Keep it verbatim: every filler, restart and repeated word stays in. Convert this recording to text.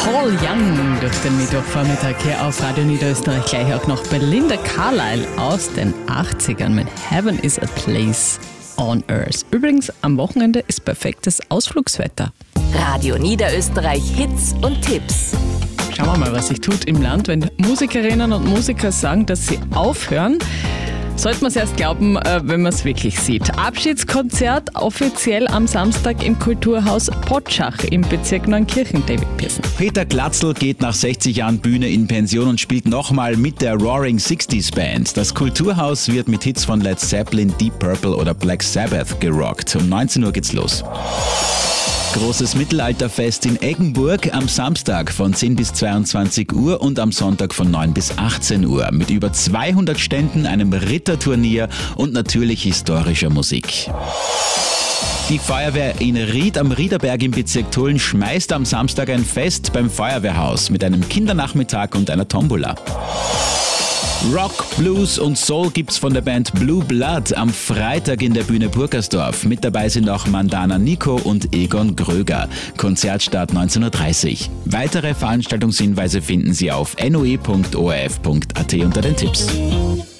Paul Young durch den Mittwochvormittag hier auf Radio Niederösterreich. Gleich auch noch Belinda Carlisle aus den achtzigern mit Heaven is a Place on Earth. Übrigens, am Wochenende ist perfektes Ausflugswetter. Radio Niederösterreich Hits und Tipps. Schauen wir mal, was sich tut im Land, wenn Musikerinnen und Musiker sagen, dass sie aufhören. Sollte man es erst glauben, wenn man es wirklich sieht. Abschiedskonzert offiziell am Samstag im Kulturhaus Potschach im Bezirk Neunkirchen, David Pearson. Peter Glatzel geht nach sechzig Jahren Bühne in Pension und spielt nochmal mit der Roaring Sixties Band. Das Kulturhaus wird mit Hits von Led Zeppelin, Deep Purple oder Black Sabbath gerockt. Um neunzehn Uhr geht's los. Großes Mittelalterfest in Eggenburg am Samstag von zehn bis zweiundzwanzig Uhr und am Sonntag von neun bis achtzehn Uhr mit über zweihundert Ständen, einem Ritterturnier und natürlich historischer Musik. Die Feuerwehr in Ried am Riederberg im Bezirk Tulln schmeißt am Samstag ein Fest beim Feuerwehrhaus mit einem Kindernachmittag und einer Tombola. Rock, Blues und Soul gibt's von der Band Blue Blood am Freitag in der Bühne Burgersdorf. Mit dabei sind auch Mandana Nico und Egon Gröger. Konzertstart neunzehn Uhr dreißig. Weitere Veranstaltungshinweise finden Sie auf noe punkt o r f punkt a t unter den Tipps.